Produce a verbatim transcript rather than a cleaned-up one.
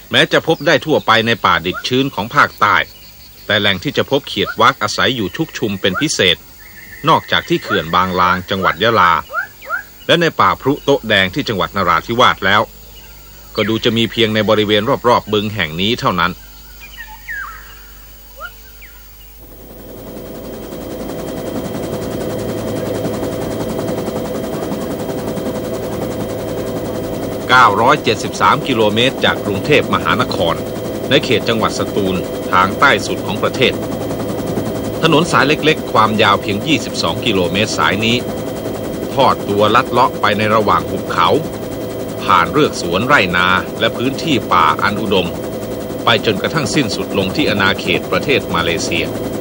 แม้จะพบได้ทั่วไปในป่าดิบชื้นของภาคใต้แต่แหล่งที่จะพบเขียดวักอาศัยอยู่ชุกชุมเป็นพิเศษนอกจากที่เขื่อนบางลางจังหวัดยะลาและในป่าพรุโต๊ะแดงที่จังหวัดนราธิวาสแล้วก็ดูจะมีเพียงในบริเวณรอบๆบึงแห่งนี้เท่านั้นเก้าร้อยเจ็ดสิบสามกิโลเมตรจากกรุงเทพมหานครในเขตจังหวัดสตูลทางใต้สุดของประเทศถนนสายเล็กๆความยาวเพียงยี่สิบสองกิโลเมตรสายนี้ทอดตัวลัดเลาะไปในระหว่างหุบเขาผ่านเรือกสวนไร่นาและพื้นที่ป่าอันอุดมไปจนกระทั่งสิ้นสุดลงที่อาณาเขตประเทศมาเลเซีย